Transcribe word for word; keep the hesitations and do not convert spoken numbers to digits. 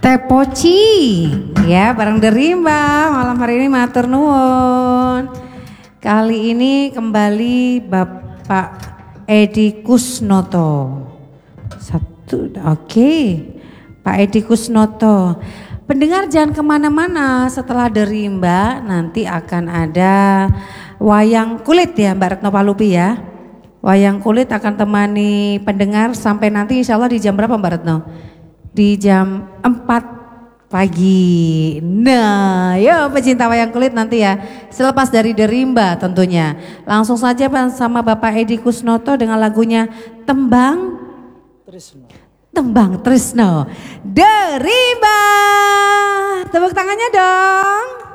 Tepoci ya bareng Derimba malam hari ini matur nuwun. Kali ini kembali Bapak Edi Kusnoto. Satu, oke, okay. Pak Edi Kusnoto. Pendengar jangan kemana-mana, setelah Derimba nanti akan ada wayang kulit ya Mbak Retno Palupi ya. Wayang kulit akan temani pendengar sampai nanti insya Allah di jam berapa Mbak Retno? Di jam empat pagi. Nah, ya pecinta wayang kulit nanti ya. Selepas dari Derimba tentunya. Langsung saja sama Bapak Edi Kusnoto dengan lagunya Tembang Trisno. Tembang Trisno. Derimba. Tepuk tangannya dong.